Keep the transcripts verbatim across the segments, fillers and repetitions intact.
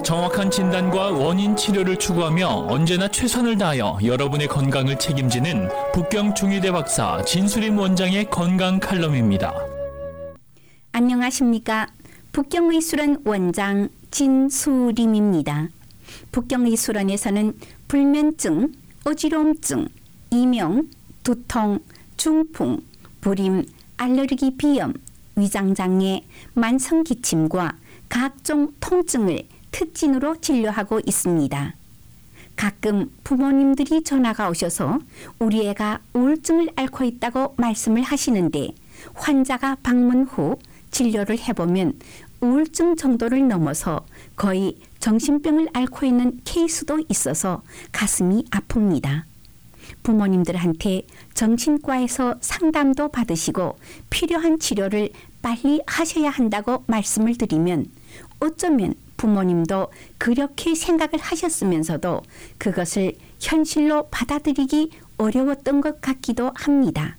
정확한 진단과 원인 치료를 추구하며 언제나 최선을 다하여 여러분의 건강을 책임지는 북경 중의대 박사 진수림 원장의 건강 칼럼입니다. 안녕하십니까. 북경의술원 원장 진수림입니다. 북경의술원에서는 불면증, 어지러움증, 이명, 두통, 중풍, 불임, 알레르기 비염, 위장장애, 만성기침과 각종 통증을 특진으로 진료하고 있습니다. 가끔 부모님들이 전화가 오셔서 우리 애가 우울증을 앓고 있다고 말씀을 하시는데 환자가 방문 후 진료를 해보면 우울증 정도를 넘어서 거의 정신병을 앓고 있는 케이스도 있어서 가슴이 아픕니다. 부모님들한테 정신과에서 상담도 받으시고 필요한 치료를 빨리 하셔야 한다고 말씀을 드리면 어쩌면 부모님도 그렇게 생각을 하셨으면서도 그것을 현실로 받아들이기 어려웠던 것 같기도 합니다.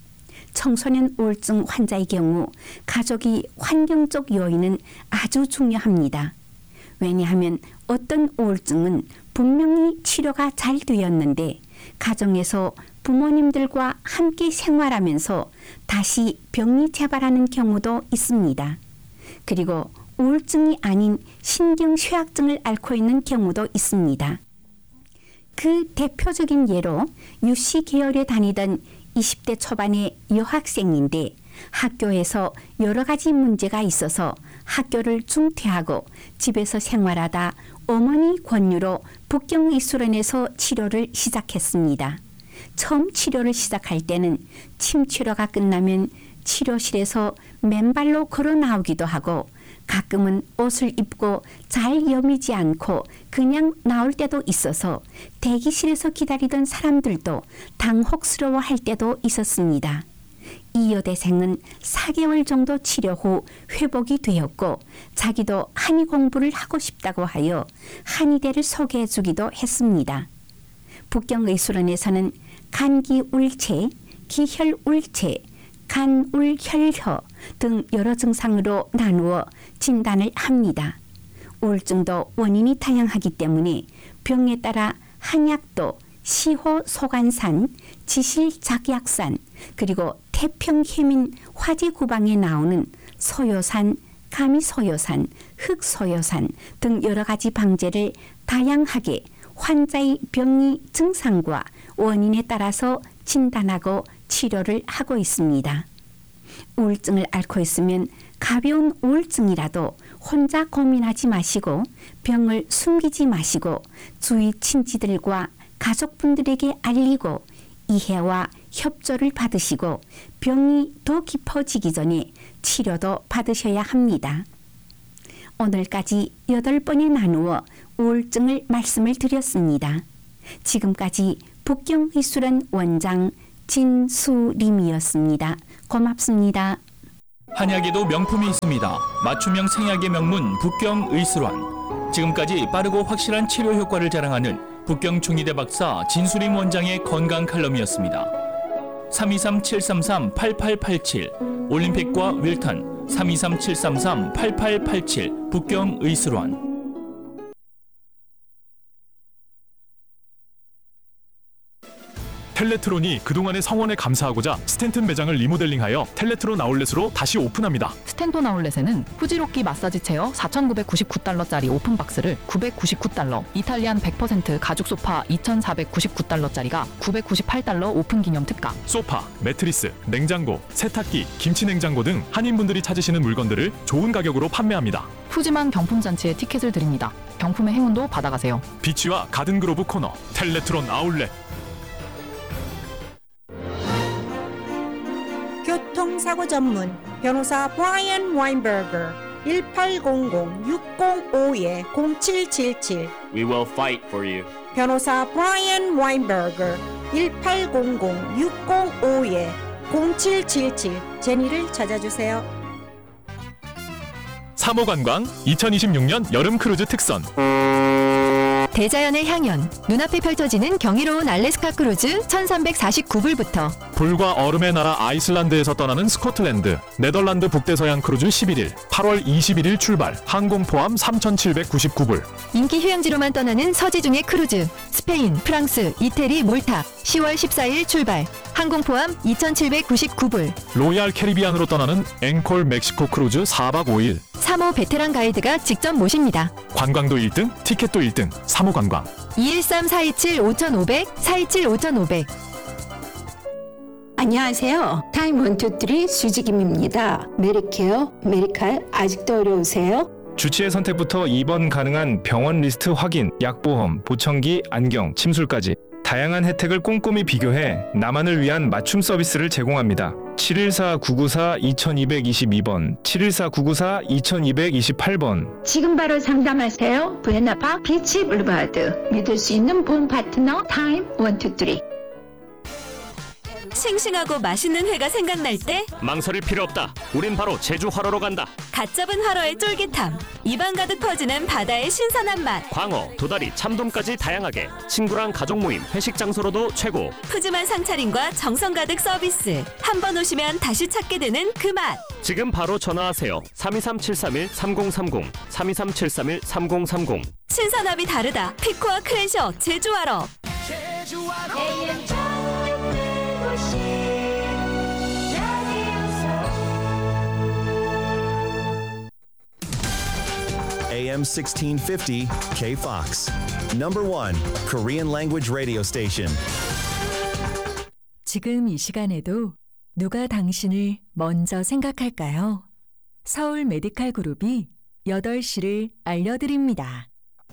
청소년 우울증 환자의 경우 가족이 환경적 요인은 아주 중요합니다. 왜냐하면 어떤 우울증은 분명히 치료가 잘 되었는데 가정에서 부모님들과 함께 생활하면서 다시 병이 재발하는 경우도 있습니다. 그리고 우울증이 아닌 신경쇠약증을 앓고 있는 경우도 있습니다. 그 대표적인 예로 유씨 계열에 다니던 이십 대 초반의 여학생인데 학교에서 여러 가지 문제가 있어서 학교를 중퇴하고 집에서 생활하다 어머니 권유로 북경의술원에서 치료를 시작했습니다. 처음 치료를 시작할 때는 침 치료가 끝나면 치료실에서 맨발로 걸어 나오기도 하고 가끔은 옷을 입고 잘 여미지 않고 그냥 나올 때도 있어서 대기실에서 기다리던 사람들도 당혹스러워할 때도 있었습니다. 이 여대생은 사 개월 정도 치료 후 회복이 되었고 자기도 한의 공부를 하고 싶다고 하여 한의대를 소개해 주기도 했습니다. 북경의술원에서는 감기울체, 기혈울체, 간울혈혀 등 여러 증상으로 나누어 진단을 합니다. 우울증도 원인이 다양하기 때문에 병에 따라 한약도 시호소관산, 지실작약산, 그리고 태평해민 화재구방에 나오는 소요산, 가미소요산, 흑소요산 등 여러 가지 방제를 다양하게 환자의 병리 증상과 원인에 따라서 진단하고 치료를 하고 있습니다. 우울증을 앓고 있으면 가벼운 우울증이라도 혼자 고민하지 마시고 병을 숨기지 마시고 주위 친지들과 가족분들에게 알리고 이해와 협조를 받으시고 병이 더 깊어지기 전에 치료도 받으셔야 합니다. 오늘까지 여덟 번에 나누어 우울증을 말씀을 드렸습니다. 지금까지 북경의술원 원장 진수림이었습니다. 고맙습니다. 한약에도 명품이 있습니다. 맞춤형 생약의 명문 북경의술원. 지금까지 빠르고 확실한 치료 효과를 자랑하는 북경 중의대 박사 진수림 원장의 건강 칼럼이었습니다. 삼이삼 칠삼삼 팔팔팔칠 올림픽과 윌턴 삼이삼 칠삼삼 팔팔팔칠 북경의술원. 텔레트론이 그동안의 성원에 감사하고자 스탠튼 매장을 리모델링하여 텔레트론 아울렛으로 다시 오픈합니다. 스탠톤 아울렛에는 후지로끼 마사지 체어 사천구백구십구 달러짜리 오픈박스를 구백구십구 달러, 이탈리안 백 퍼센트 가죽 소파 이천사백구십구 달러짜리가 구백구십팔 달러 오픈 기념 특가. 소파, 매트리스, 냉장고, 세탁기, 김치냉장고 등 한인분들이 찾으시는 물건들을 좋은 가격으로 판매합니다. 푸짐한 경품잔치에 티켓을 드립니다. 경품의 행운도 받아가세요. 비치와 가든그로브 코너 텔레트론 아울렛. 교통사고 전문 변호사 브라이언 와인버거 일팔공공 육공오 공칠칠칠 We will fight for you. 변호사 브라이언 와인버거 일팔공공 육공오 공칠칠칠 제니를 찾아주세요. 삼 호 관광 이천이십육 년 여름 크루즈 특선. 대자연의 향연, 눈앞에 펼쳐지는 경이로운 알래스카 크루즈 천삼백사십구 불부터 불과 얼음의 나라 아이슬란드에서 떠나는 스코틀랜드, 네덜란드 북대서양 크루즈 십일 일, 팔월 이십일일 출발, 항공 포함 삼천칠백구십구 불. 인기 휴양지로만 떠나는 서지중의 크루즈, 스페인, 프랑스, 이태리, 몰타, 시월 십사일 출발, 항공 포함 이천칠백구십구 불. 로얄 캐리비안으로 떠나는 앵콜 멕시코 크루즈 사박 오일. 삼 호 베테랑 가이드가 직접 모십니다. 관광도 일 등, 티켓도 일 등, 삼 호 관광. 이일삼 사이칠 오천오백, 사이칠 오천오백. 안녕하세요. 타임 원투쓰리 수지김입니다. 메리케어, 메리칼 아직도 어려우세요? 주치의 선택부터 입원 가능한 병원 리스트 확인, 약보험, 보청기, 안경, 침술까지 다양한 혜택을 꼼꼼히 비교해 나만을 위한 맞춤 서비스를 제공합니다. 칠일사 구구사 이천이백이십이 번, 칠일사 구구사 이천이백이십팔 번. 지금 바로 상담하세요. 부에나파 비치 블루바드. 믿을 수 있는 보험 파트너 타임 원투쓰리. 싱싱하고 맛있는 회가 생각날 때 망설일 필요 없다. 우린 바로 제주 화로로 간다. 갓 잡은 화로의 쫄깃함, 입안 가득 퍼지는 바다의 신선한 맛, 광어, 도다리, 참돔까지 다양하게 친구랑 가족 모임, 회식 장소로도 최고. 푸짐한 상차림과 정성 가득 서비스. 한 번 오시면 다시 찾게 되는 그 맛. 지금 바로 전화하세요. 삼이삼 칠삼일 삼공삼공, 삼이삼 칠삼일 삼공삼공. 신선함이 다르다. 피코와 크레셔 제주 화로. 제주 화로. 에이엠 sixteen fifty K-Fox. Number one Korean language radio station. 지금 이 시간에도 누가 당신을 먼저 생각할까요? 서울 메디칼 그룹이 여덟 시를 알려드립니다.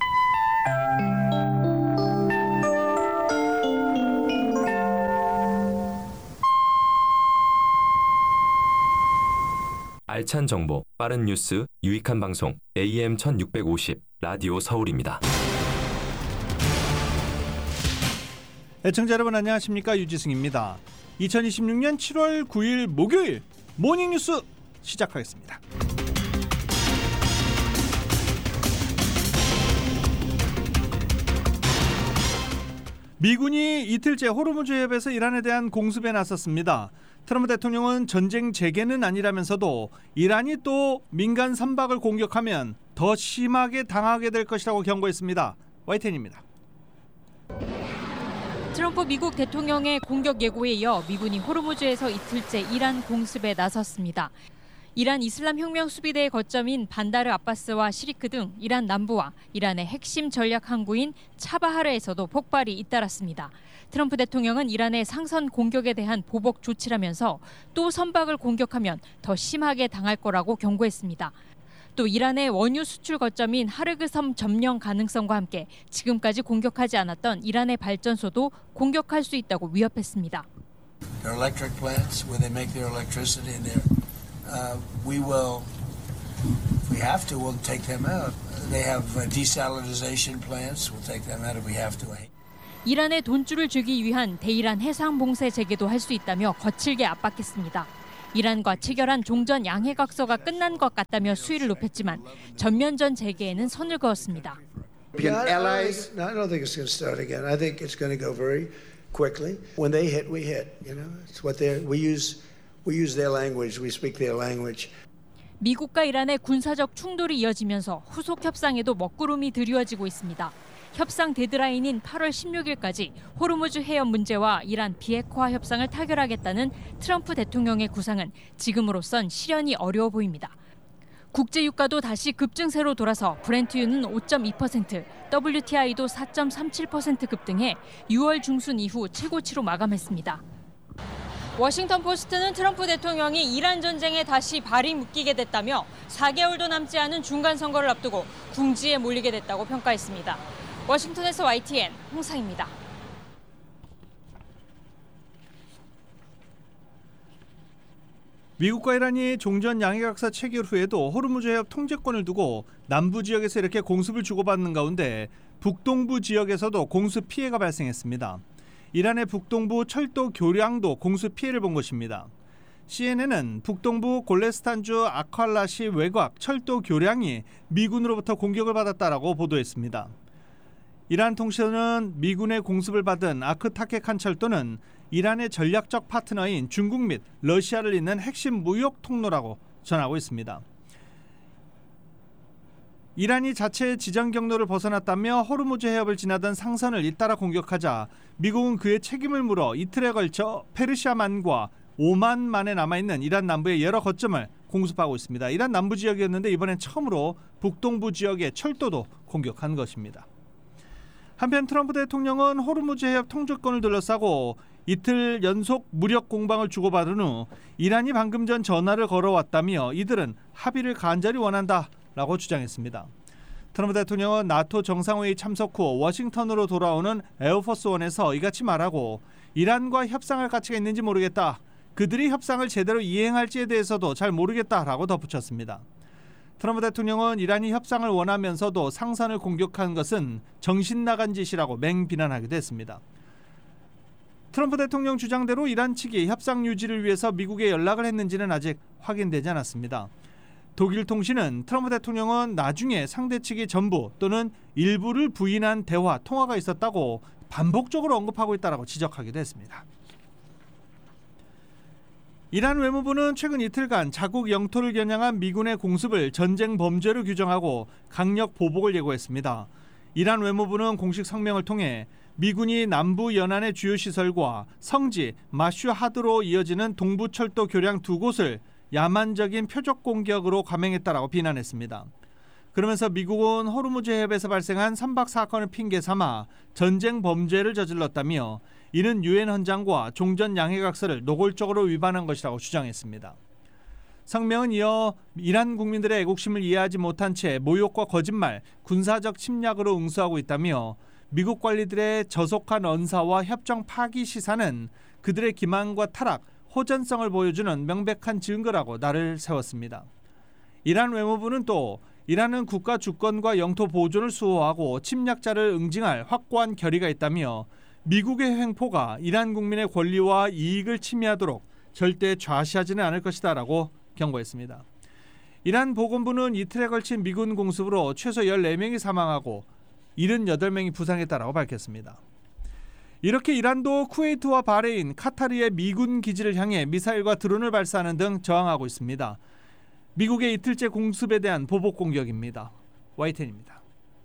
알찬 정보, 빠른 뉴스, 유익한 방송 에이엠 천육백오십 라디오 서울입니다. 애청자 여러분 안녕하십니까, 유지승입니다. 이천이십육년 칠월 구일 목요일 모닝뉴스 시작하겠습니다. 미군이 이틀째 호르무즈 해협에서 이란에 대한 공습에 나섰습니다. 트럼프 대통령은 전쟁 재개는 아니라면서도 이란이 또 민간 선박을 공격하면 더 심하게 당하게 될 것이라고 경고했습니다. 와이텐입니다. 트럼프 미국 대통령의 공격 예고에 이어 미군이 호르무즈에서 이틀째 이란 공습에 나섰습니다. 이란 이슬람 혁명 수비대의 거점인 반다르 아바스와 시리크 등 이란 남부와 이란의 핵심 전략 항구인 차바하르에서도 폭발이 잇따랐습니다. 트럼프 대통령은 이란의 상선 공격에 대한 보복 조치라면서 또 선박을 공격하면 더 심하게 당할 거라고 경고했습니다. 또 이란의 원유 수출 거점인 하르그 섬 점령 가능성과 함께 지금까지 공격하지 않았던 이란의 발전소도 공격할 수 있다고 위협했습니다. Their electric plants where they make their electricity in there. Uh, we will, if we have to, we'll take them out. They have desalinization plants. We'll take them out if we have to. 이란에 돈줄을 주기 위한 대이란 해상 봉쇄 재개도 할 수 있다며 거칠게 압박했습니다. 이란과 체결한 종전 양해각서가 끝난 것 같다며 수위를 높였지만 전면전 재개에는 선을 그었습니다. Allies, no, I don't think it's going to start again. I think it's going to go very quickly. When they hit, we hit. You know, it's what they we use. We use their language. We speak their language. 미국과 이란의 군사적 충돌이 이어지면서 후속 협상에도 먹구름이 드리워지고 있습니다. 협상 데드라인인 팔월 십육일까지 호르무즈 해협 문제와 이란 비핵화 협상을 타결하겠다는 트럼프 대통령의 구상은 지금으로선 실현이 어려워 보입니다. 국제유가도 다시 급증세로 돌아서 브렌트유는 오 점 이 퍼센트, 더블유티아이도 사 점 삼칠 퍼센트 급등해 유월 중순 이후 최고치로 마감했습니다. 워싱턴 포스트는 트럼프 대통령이 이란 전쟁에 다시 발이 묶이게 됐다며 사 개월도 남지 않은 중간선거를 앞두고 궁지에 몰리게 됐다고 평가했습니다. 워싱턴에서 와이티엔 홍상입니다. 미국과 이란이 종전 양해각서 체결 후에도 호르무즈 해협 통제권을 두고 남부 지역에서 이렇게 공습을 주고받는 가운데 북동부 지역에서도 공습 피해가 발생했습니다. 이란의 북동부 철도 교량도 공습 피해를 본 것입니다. 씨엔엔은 북동부 골레스탄주 아칼라시 외곽 철도 교량이 미군으로부터 공격을 받았다라고 보도했습니다. 이란 통신은 미군의 공습을 받은 아크타케칸 철도는 이란의 전략적 파트너인 중국 및 러시아를 잇는 핵심 무역 통로라고 전하고 있습니다. 이란이 자체의 지정 경로를 벗어났다며 호르무즈 해협을 지나던 상선을 잇따라 공격하자 미국은 그의 책임을 물어 이틀에 걸쳐 페르시아만과 오만만에 남아있는 이란 남부의 여러 거점을 공습하고 있습니다. 이란 남부 지역이었는데 이번엔 처음으로 북동부 지역의 철도도 공격한 것입니다. 한편 트럼프 대통령은 호르무즈 해협 통제권을 둘러싸고 이틀 연속 무력 공방을 주고받은 후 이란이 방금 전 전화를 걸어왔다며 이들은 합의를 간절히 원한다라고 주장했습니다. 트럼프 대통령은 나토 정상회의 참석 후 워싱턴으로 돌아오는 에어포스원에서 이같이 말하고 이란과 협상할 가치가 있는지 모르겠다. 그들이 협상을 제대로 이행할지에 대해서도 잘 모르겠다라고 덧붙였습니다. 트럼프 대통령은 이란이 협상을 원하면서도 상선을 공격한 것은 정신 나간 짓이라고 맹비난하기도 했습니다. 트럼프 대통령 주장대로 이란 측이 협상 유지를 위해서 미국에 연락을 했는지는 아직 확인되지 않았습니다. 독일 통신은 트럼프 대통령은 나중에 상대 측이 전부 또는 일부를 부인한 대화, 통화가 있었다고 반복적으로 언급하고 있다고 지적하기도 했습니다. 이란 외무부는 최근 이틀간 자국 영토를 겨냥한 미군의 공습을 전쟁 범죄로 규정하고 강력 보복을 예고했습니다. 이란 외무부는 공식 성명을 통해 미군이 남부 연안의 주요 시설과 성지 마슈하드로 이어지는 동부철도 교량 두 곳을 야만적인 표적 공격으로 감행했다라고 비난했습니다. 그러면서 미국은 호르무즈 해협에서 발생한 선박 사건을 핑계 삼아 전쟁 범죄를 저질렀다며 이는 유엔 헌장과 종전 양해각서를 노골적으로 위반한 것이라고 주장했습니다. 성명은 이어 이란 국민들의 애국심을 이해하지 못한 채 모욕과 거짓말, 군사적 침략으로 응수하고 있다며 미국 관리들의 저속한 언사와 협정 파기 시사는 그들의 기만과 타락, 호전성을 보여주는 명백한 증거라고 날을 세웠습니다. 이란 외무부는 또 이란은 국가 주권과 영토 보존을 수호하고 침략자를 응징할 확고한 결의가 있다며 미국의 횡포가 이란 국민의 권리와 이익을 침해하도록 절대 좌시하지는 않을 것이다 라고 경고했습니다. 이란 보건부는 이틀에 걸친 미군 공습으로 최소 열네 명이 사망하고 칠십팔 명이 부상했다라고 밝혔습니다. 이렇게 이란도 쿠웨이트와 바레인, 카타르의 미군 기지를 향해 미사일과 드론을 발사하는 등 저항하고 있습니다. 미국의 이틀째 공습에 대한 보복 공격입니다. 와이텐입니다.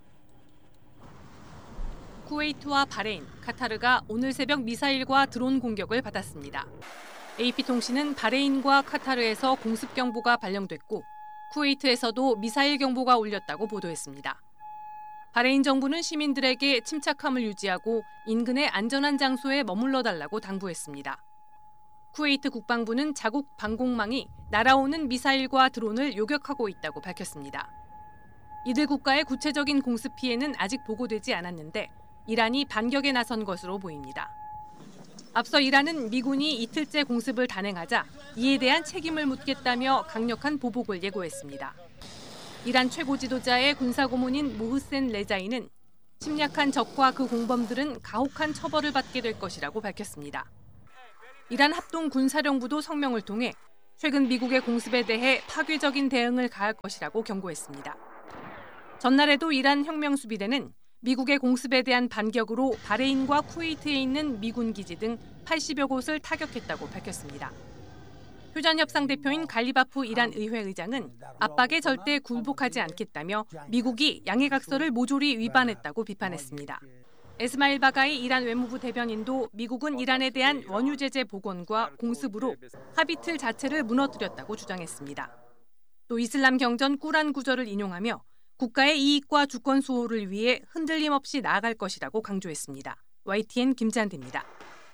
쿠웨이트와 바레인, 카타르가 오늘 새벽 미사일과 드론 공격을 받았습니다. 에이피통신은 바레인과 카타르에서 공습 경보가 발령됐고 쿠웨이트에서도 미사일 경보가 울렸다고 보도했습니다. 바레인 정부는 시민들에게 침착함을 유지하고 인근의 안전한 장소에 머물러 달라고 당부했습니다. 쿠웨이트 국방부는 자국 방공망이 날아오는 미사일과 드론을 요격하고 있다고 밝혔습니다. 이들 국가의 구체적인 공습 피해는 아직 보고되지 않았는데 이란이 반격에 나선 것으로 보입니다. 앞서 이란은 미군이 이틀째 공습을 단행하자 이에 대한 책임을 묻겠다며 강력한 보복을 예고했습니다. 이란 최고 지도자의 군사고문인 모흐센 레자이는 침략한 적과 그 공범들은 가혹한 처벌을 받게 될 것이라고 밝혔습니다. 이란 합동군사령부도 성명을 통해 최근 미국의 공습에 대해 파괴적인 대응을 가할 것이라고 경고했습니다. 전날에도 이란 혁명수비대는 미국의 공습에 대한 반격으로 바레인과 쿠웨이트에 있는 미군 기지 등 팔십여 곳을 타격했다고 밝혔습니다. 휴전협상 대표인 갈리바프 이란 의회 의장은 압박에 절대 굴복하지 않겠다며 미국이 양해각서를 모조리 위반했다고 비판했습니다. 에스마일 바가이 이란 외무부 대변인도 미국은 이란에 대한 원유 제재 복원과 공습으로 합의 틀 자체를 무너뜨렸다고 주장했습니다. 또 이슬람 경전 꾸란 구절을 인용하며 국가의 이익과 주권 수호를 위해 흔들림 없이 나아갈 것이라고 강조했습니다. 와이티엔 김지한입니다.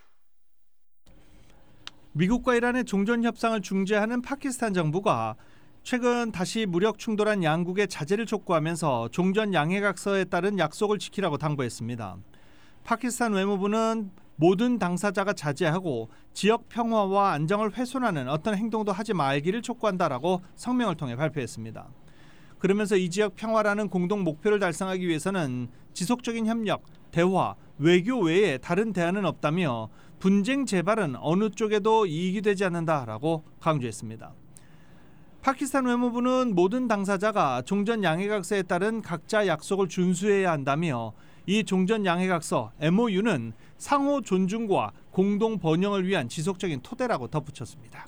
미국과 이란의 종전 협상을 중재하는 파키스탄 정부가 최근 다시 무력 충돌한 양국의 자제를 촉구하면서 종전 양해각서에 따른 약속을 지키라고 당부했습니다. 파키스탄 외무부는 모든 당사자가 자제하고 지역 평화와 안정을 훼손하는 어떤 행동도 하지 말기를 촉구한다라고 성명을 통해 발표했습니다. 그러면서 이 지역 평화라는 공동 목표를 달성하기 위해서는 지속적인 협력, 대화, 외교 외에 다른 대안은 없다며 분쟁 재발은 어느 쪽에도 이익이 되지 않는다라고 강조했습니다. 파키스탄 외무부는 모든 당사자가 종전 양해각서에 따른 각자 약속을 준수해야 한다며 이 종전 양해각서 엠오유는 상호 존중과 공동 번영을 위한 지속적인 토대라고 덧붙였습니다.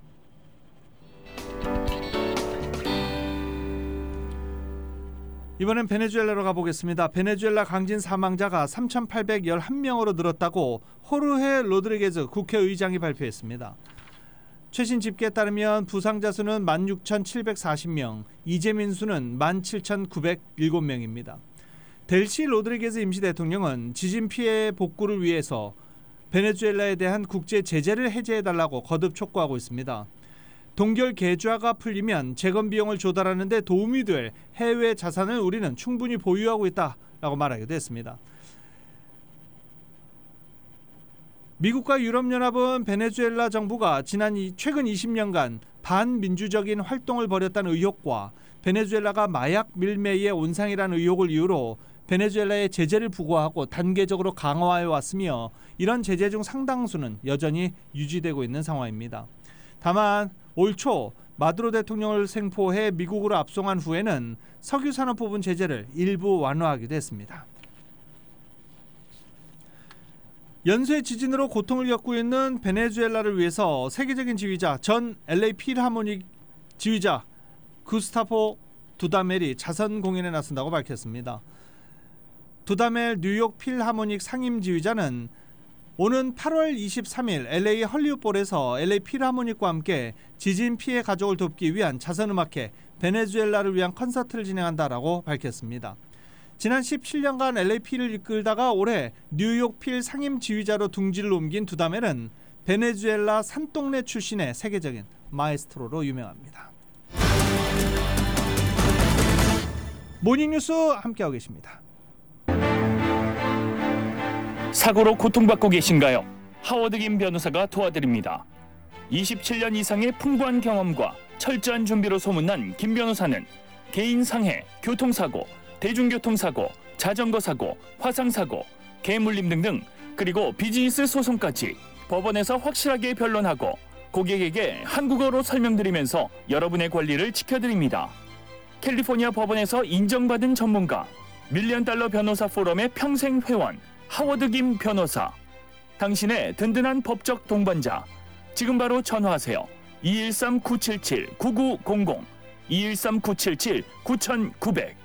이번엔 베네수엘라로 가보겠습니다. 베네수엘라 강진 사망자가 삼천팔백십일 명으로 늘었다고 호르헤 로드리게즈 국회의장이 발표했습니다. 최신 집계에 따르면 부상자 수는 만 육천칠백사십 명, 이재민 수는 만 칠천구백칠 명입니다. 델시 로드리게즈 임시 대통령은 지진 피해 복구를 위해서 베네수엘라에 대한 국제 제재를 해제해달라고 거듭 촉구하고 있습니다. 동결 계좌가 풀리면 재건 비용을 조달하는 데 도움이 될 해외 자산을 우리는 충분히 보유하고 있다라고 말하기도 했습니다. 미국과 유럽연합은 베네수엘라 정부가 지난 최근 이십 년간 반민주적인 활동을 벌였다는 의혹과 베네수엘라가 마약 밀매의 온상이라는 의혹을 이유로 베네수엘라에 제재를 부과하고 단계적으로 강화해 왔으며 이런 제재 중 상당수는 여전히 유지되고 있는 상황입니다. 다만 올 초 마두로 대통령을 생포해 미국으로 압송한 후에는 석유 산업 부분 제재를 일부 완화하기도 했습니다. 연쇄 지진으로 고통을 겪고 있는 베네수엘라를 위해서 세계적인 지휘자 전 엘에이 필하모닉 지휘자 구스타포 두다멜이 자선 공연에 나선다고 밝혔습니다. 두다멜 뉴욕 필하모닉 상임 지휘자는 오는 팔월 이십삼일 엘에이 헐리우드볼에서 엘에이 필하모닉과 함께 지진 피해 가족을 돕기 위한 자선음악회 베네수엘라를 위한 콘서트를 진행한다라고 밝혔습니다. 지난 십칠 년간 엘에이 필을 이끌다가 올해 뉴욕 필 상임 지휘자로 둥지를 옮긴 두다멜은 베네수엘라 산동네 출신의 세계적인 마에스트로로 유명합니다. 모닝뉴스 함께하고 계십니다. 사고로 고통받고 계신가요? 하워드 김 변호사가 도와드립니다. 이십칠 년 이상의 풍부한 경험과 철저한 준비로 소문난 김 변호사는 개인 상해, 교통사고, 대중교통사고, 자전거사고, 화상사고, 개물림 등등 그리고 비즈니스 소송까지 법원에서 확실하게 변론하고 고객에게 한국어로 설명드리면서 여러분의 권리를 지켜드립니다. 캘리포니아 법원에서 인정받은 전문가, 밀리언 달러 변호사 포럼의 평생 회원 하워드 김 변호사, 당신의 든든한 법적 동반자. 지금 바로 전화하세요. 이일삼 구칠칠 구구공공 이일삼 구칠칠 구구공공.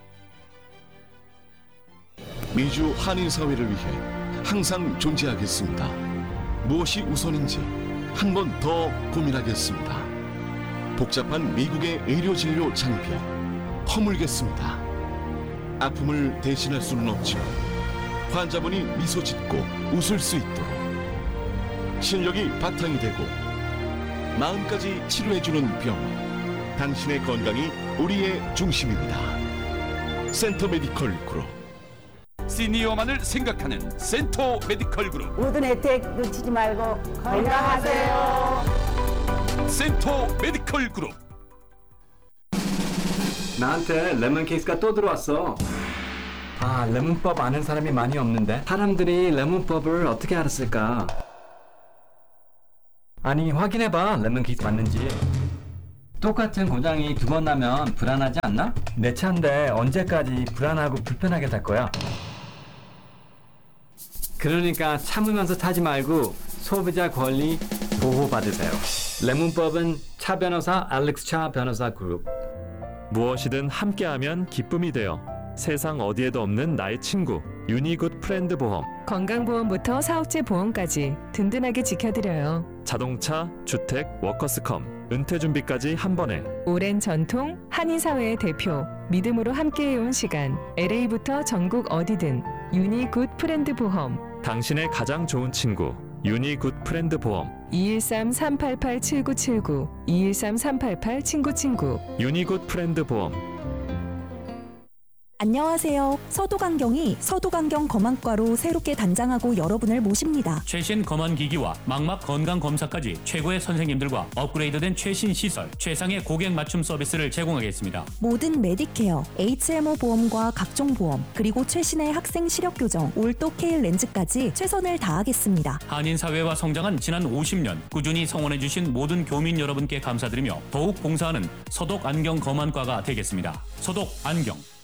미주 한인사회를 위해 항상 존재하겠습니다. 무엇이 우선인지 한 번 더 고민하겠습니다. 복잡한 미국의 의료진료 장벽 허물겠습니다. 아픔을 대신할 수는 없지만 환자분이 미소 짓고 웃을 수 있도록 실력이 바탕이 되고 마음까지 치료해주는 병원, 당신의 건강이 우리의 중심입니다. 센터 메디컬 그룹. 시니어만을 생각하는 센터 메디컬 그룹. 모든 혜택 놓치지 말고 건강하세요. 센터 메디컬 그룹. 나한테 레몬 케이스가 또 들어왔어. 아, 레몬법 아는 사람이 많이 없는데 사람들이 레몬법을 어떻게 알았을까? 아니, 확인해봐. 레몬 케이스 맞는지. 똑같은 고장이 두 번 나면 불안하지 않나? 내 차인데 언제까지 불안하고 불편하게 탈 거야? 그러니까 참으면서 타지 말고 소비자 권리 보호받으세요. 레몬법은 차 변호사 알렉스 차 변호사 그룹. 무엇이든 함께하면 기쁨이 되어 세상 어디에도 없는 나의 친구 유니굿 프렌드 보험. 건강보험부터 사업체 보험까지 든든하게 지켜드려요. 자동차, 주택, 워커스컴, 은퇴준비까지 한 번에. 오랜 전통, 한인사회의 대표, 믿음으로 함께해온 시간. 엘에이부터 전국 어디든 유니굿 프렌드 보험. 당신의 가장 좋은 친구 유니굿 프렌드 보험. 이일삼 삼팔팔 칠구칠구 이일삼 삼팔팔 친구친구. 유니굿 프렌드 보험. 안녕하세요. 서도강경이 서도강경 검안과로 새롭게 단장하고 여러분을 모십니다. 최신 검안 기기와 망막 건강 검사까지 최고의 선생님들과 업그레이드된 최신 시설, 최상의 고객 맞춤 서비스를 제공하겠습니다. 모든 메디케어, 에이치엠오 보험과 각종 보험, 그리고 최신의 학생 시력 교정, 올도 케일 렌즈까지 최선을 다하겠습니다. 한인 사회와 성장한 지난 오십 년 꾸준히 성원해주신 모든 교민 여러분께 감사드리며 더욱 봉사하는 서독 안경 검안과가 되겠습니다. 서독 안경.